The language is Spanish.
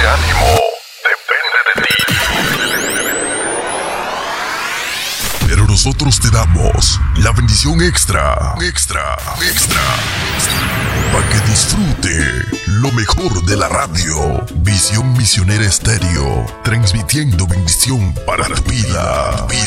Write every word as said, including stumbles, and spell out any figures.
ánimo depende de ti. Pero nosotros te damos la bendición extra, extra, extra, para que disfrute lo mejor de la radio. Visión Misionera Estéreo, transmitiendo bendición para tu vida.